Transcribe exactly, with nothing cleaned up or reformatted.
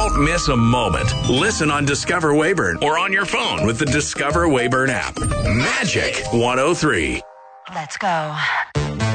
Don't miss a moment. Listen on Discover Weyburn or on your phone with the Discover Weyburn app. Magic one oh three. Let's go.